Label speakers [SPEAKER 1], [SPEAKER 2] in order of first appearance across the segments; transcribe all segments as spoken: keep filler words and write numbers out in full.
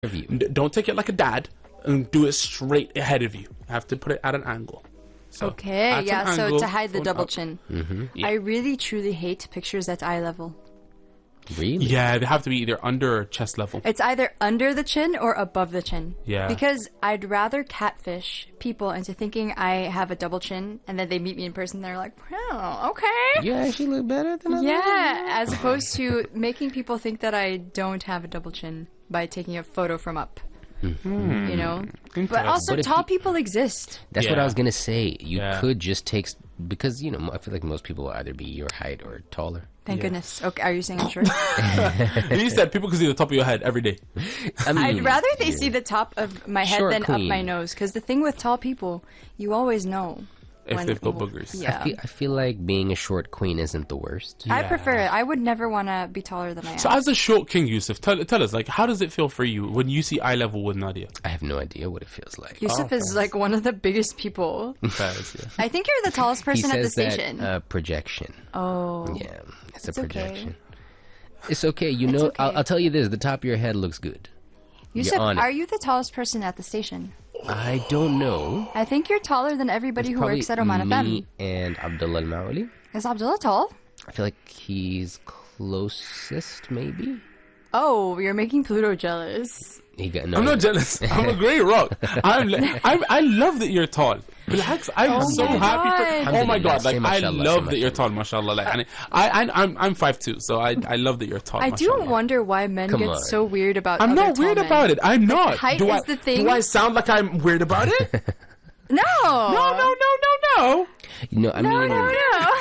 [SPEAKER 1] of you.
[SPEAKER 2] D- don't take it like a dad and do it straight ahead of you. You have to put it at an angle. So
[SPEAKER 3] okay,
[SPEAKER 2] at
[SPEAKER 3] yeah,
[SPEAKER 2] an
[SPEAKER 3] so
[SPEAKER 2] angle,
[SPEAKER 3] to hide the
[SPEAKER 2] phone
[SPEAKER 3] double
[SPEAKER 2] up.
[SPEAKER 3] chin.
[SPEAKER 1] Mm-hmm.
[SPEAKER 2] Yeah.
[SPEAKER 3] I really, truly hate pictures at eye level.
[SPEAKER 1] Really?
[SPEAKER 2] Yeah, they have to be either under or chest level.
[SPEAKER 3] It's either under the chin or above the chin.
[SPEAKER 2] Yeah.
[SPEAKER 3] Because I'd rather catfish people into thinking I have a double chin, and then they meet me in person and they're like, oh, okay.
[SPEAKER 1] You actually look better than I
[SPEAKER 3] Yeah, as opposed to making people think that I don't have a double chin by taking a photo from up.
[SPEAKER 2] Hmm.
[SPEAKER 3] You know?
[SPEAKER 2] Interesting.
[SPEAKER 3] But also,
[SPEAKER 1] But if
[SPEAKER 3] tall
[SPEAKER 1] you-
[SPEAKER 3] people exist.
[SPEAKER 1] That's what
[SPEAKER 2] Yeah.
[SPEAKER 1] I was gonna say. You
[SPEAKER 2] Yeah.
[SPEAKER 1] could just take because you know I feel like most people will either be your height or taller.
[SPEAKER 3] Thank
[SPEAKER 2] Yeah.
[SPEAKER 3] goodness. Okay, are you saying I'm short?
[SPEAKER 2] You said people can see the top of your head every day.
[SPEAKER 1] I mean,
[SPEAKER 3] I'd rather they
[SPEAKER 1] yeah.
[SPEAKER 3] see the top of my head
[SPEAKER 1] Short
[SPEAKER 3] than up
[SPEAKER 1] queen.
[SPEAKER 3] my nose. Because the thing with tall people, you always know.
[SPEAKER 2] If
[SPEAKER 3] when-
[SPEAKER 2] they've got boogers.
[SPEAKER 3] Yeah.
[SPEAKER 1] I feel, I feel like being a short queen isn't the worst.
[SPEAKER 3] I
[SPEAKER 2] Yeah.
[SPEAKER 3] prefer it. I would never want to be taller than I am.
[SPEAKER 2] So as a short king, Yusuf, tell, tell us, like, how does it feel for you when you see eye level with Nadia?
[SPEAKER 1] I have no idea what it feels like.
[SPEAKER 3] Yusuf
[SPEAKER 2] Oh,
[SPEAKER 3] is like one of the biggest people.
[SPEAKER 2] Fairs, yeah.
[SPEAKER 3] I think you're the tallest
[SPEAKER 1] He
[SPEAKER 3] person at the
[SPEAKER 1] says that,
[SPEAKER 3] station.
[SPEAKER 1] uh, projection.
[SPEAKER 3] oh.
[SPEAKER 1] Yeah, it's,
[SPEAKER 3] It's
[SPEAKER 1] a
[SPEAKER 3] okay.
[SPEAKER 1] projection. It's okay. You
[SPEAKER 3] It's
[SPEAKER 1] know,
[SPEAKER 3] okay.
[SPEAKER 1] I'll, I'll tell you this: the top of your head looks good.
[SPEAKER 3] Yusuf,
[SPEAKER 1] on it.
[SPEAKER 3] are you the tallest person at the station?
[SPEAKER 1] I don't know.
[SPEAKER 3] I think you're taller than everybody
[SPEAKER 1] It's
[SPEAKER 3] who
[SPEAKER 1] probably
[SPEAKER 3] works at Oman F M.
[SPEAKER 1] me and Abdullah Al-Maoli.
[SPEAKER 3] Is Abdullah tall?
[SPEAKER 1] I feel like he's closest, maybe.
[SPEAKER 3] Oh, you're making Pluto jealous.
[SPEAKER 1] He got no.
[SPEAKER 2] I'm not jealous. I'm a great rock. I'm, li- I'm, I love that you're tall. Relax. I'm
[SPEAKER 3] Oh
[SPEAKER 2] so
[SPEAKER 3] my
[SPEAKER 2] happy for.
[SPEAKER 3] God.
[SPEAKER 2] Oh my God!
[SPEAKER 1] Say
[SPEAKER 2] Like I
[SPEAKER 1] mashallah,
[SPEAKER 2] love
[SPEAKER 1] say
[SPEAKER 2] that you're
[SPEAKER 1] mashallah.
[SPEAKER 2] tall. Mashallah. Like, and I, I, I'm, I'm five two, so I, I love that you're tall.
[SPEAKER 3] I do
[SPEAKER 2] mashallah.
[SPEAKER 3] wonder why men
[SPEAKER 1] Come
[SPEAKER 3] get
[SPEAKER 1] on.
[SPEAKER 3] so weird about
[SPEAKER 2] I'm
[SPEAKER 3] other
[SPEAKER 2] not
[SPEAKER 3] tall
[SPEAKER 2] weird
[SPEAKER 3] men.
[SPEAKER 2] about it. I'm not.
[SPEAKER 3] height
[SPEAKER 2] do
[SPEAKER 3] is
[SPEAKER 2] I,
[SPEAKER 3] the thing.
[SPEAKER 2] Do I sound like I'm weird about it?
[SPEAKER 3] No.
[SPEAKER 2] No, no, no, no, no.
[SPEAKER 1] You know, I
[SPEAKER 3] No,
[SPEAKER 1] mean,
[SPEAKER 3] no,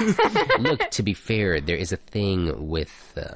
[SPEAKER 3] no.
[SPEAKER 1] look. To be fair, there is a thing with, uh,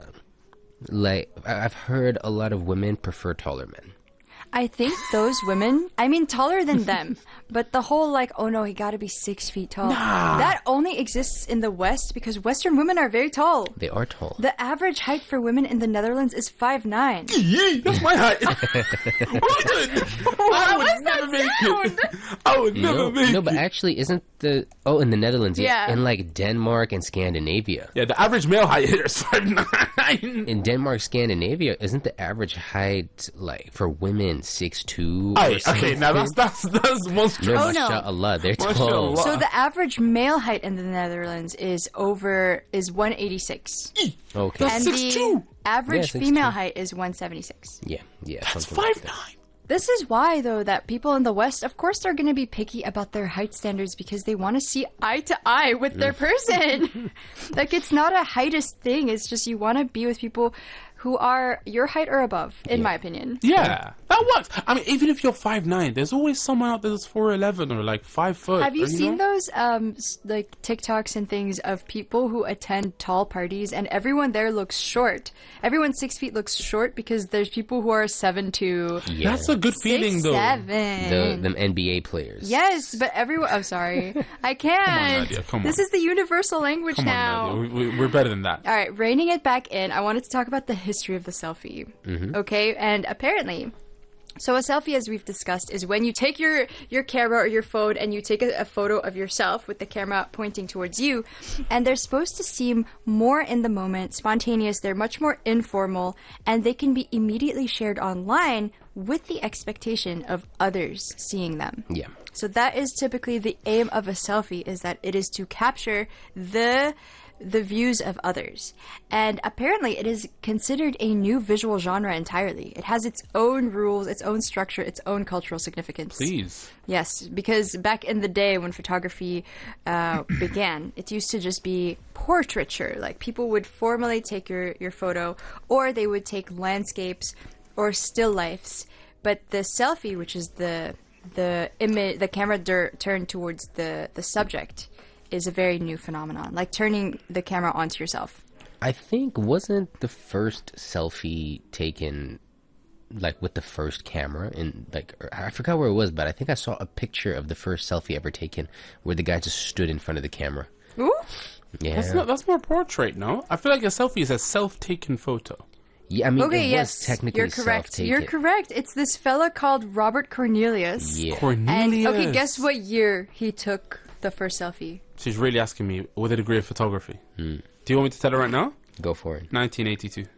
[SPEAKER 1] like, I- I've heard a lot of women prefer taller men.
[SPEAKER 3] I think those women, I mean, taller than them, but the whole like, oh no, he gotta be six feet tall.
[SPEAKER 2] Nah.
[SPEAKER 3] That only exists in the West because Western women are very tall.
[SPEAKER 1] They are tall.
[SPEAKER 3] The average height for women in the Netherlands is five nine.
[SPEAKER 2] Yee, that's my height. what are you doing? I would
[SPEAKER 3] was
[SPEAKER 2] never
[SPEAKER 3] that
[SPEAKER 2] make it. I would never
[SPEAKER 1] No,
[SPEAKER 2] make
[SPEAKER 1] no,
[SPEAKER 2] it.
[SPEAKER 1] but actually, isn't the oh in the Netherlands?
[SPEAKER 3] Yeah.
[SPEAKER 1] in like Denmark and Scandinavia.
[SPEAKER 2] Yeah, the average male height here is five nine.
[SPEAKER 1] In Denmark, Scandinavia, isn't the average height like for women six two?
[SPEAKER 2] Aye, okay, now that's that's that's monstrous.
[SPEAKER 1] No,
[SPEAKER 3] Oh, no.
[SPEAKER 1] mashallah, they're tall.
[SPEAKER 2] Mashallah.
[SPEAKER 3] So the average male height in the Netherlands is over is one eighty-six.
[SPEAKER 1] Okay,
[SPEAKER 3] And
[SPEAKER 2] Six
[SPEAKER 3] the
[SPEAKER 2] two.
[SPEAKER 3] average
[SPEAKER 1] Yeah, six
[SPEAKER 3] female
[SPEAKER 1] two.
[SPEAKER 3] height is one seventy-six.
[SPEAKER 1] yeah, yeah,
[SPEAKER 2] That's
[SPEAKER 1] something like
[SPEAKER 2] five
[SPEAKER 1] that.
[SPEAKER 2] nine.
[SPEAKER 3] This is why, though, that people in the West, of course, they're going to be picky about their height standards because they want to see eye to eye with their person. Like, it's not a heightist thing. It's just you want to be with people who are your height or above, in my opinion.
[SPEAKER 2] Yeah, that works. I mean, even if you're five nine, there's always someone out there that's four eleven or like five foot.
[SPEAKER 3] Have you
[SPEAKER 2] or,
[SPEAKER 3] seen
[SPEAKER 2] know?
[SPEAKER 3] those um s- like TikToks and things of people who attend tall parties and everyone there looks short? Everyone six feet looks short because there's people who are seven two,
[SPEAKER 1] Yeah.
[SPEAKER 2] That's a good feeling,
[SPEAKER 3] six
[SPEAKER 2] though.
[SPEAKER 3] seven.
[SPEAKER 1] the them N B A players.
[SPEAKER 3] Yes, but everyone. I'm sorry, I can't.
[SPEAKER 2] Nadia, come
[SPEAKER 3] this
[SPEAKER 2] on.
[SPEAKER 3] is the universal language
[SPEAKER 2] Come
[SPEAKER 3] now.
[SPEAKER 2] on, Nadia. We, we, we're better than that.
[SPEAKER 3] All right, reining it back in. I wanted to talk about the history of the selfie. Okay, and apparently. So a selfie, as we've discussed, is when you take your, your camera or your phone and you take a, a photo of yourself with the camera pointing towards you, and they're supposed to seem more in the moment, spontaneous, they're much more informal, and they can be immediately shared online with the expectation of others seeing them.
[SPEAKER 1] Yeah.
[SPEAKER 3] So that is typically the aim of a selfie, is that it is to capture the the views of others. And apparently it is considered a new visual genre entirely. It has its own rules, its own structure, its own cultural significance.
[SPEAKER 2] Please.
[SPEAKER 3] Yes, because back in the day when photography uh, began, it used to just be portraiture. Like people would formally take your, your photo, or they would take landscapes or still lifes. But the selfie, which is the the image, the camera dur- turned towards the, the subject, is a very new phenomenon. Like turning the camera onto yourself.
[SPEAKER 1] I think wasn't the first selfie taken like with the first camera and like I forgot where it was, but I think I saw a picture of the first selfie ever taken where the guy just stood in front of the camera.
[SPEAKER 3] Ooh.
[SPEAKER 1] Yeah,
[SPEAKER 2] That's not. That's more portrait, no? I feel like a selfie is a self-taken photo.
[SPEAKER 1] yeah. I mean,
[SPEAKER 3] Okay,
[SPEAKER 1] it
[SPEAKER 3] yes,
[SPEAKER 1] was technically
[SPEAKER 3] you're correct.
[SPEAKER 1] self-taken.
[SPEAKER 3] You're correct. It's this fella called Robert Cornelius.
[SPEAKER 1] Yeah,
[SPEAKER 3] And
[SPEAKER 2] Cornelius.
[SPEAKER 3] okay, guess what year he took the first selfie?
[SPEAKER 2] She's really asking me with a degree of photography. Do you want me to tell her right now?
[SPEAKER 1] go for it.
[SPEAKER 2] nineteen eighty-two.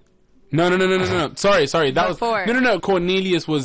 [SPEAKER 2] No, no, no, no, no, no. Sorry, sorry. That
[SPEAKER 3] Before.
[SPEAKER 2] was no, no, no. Cornelius was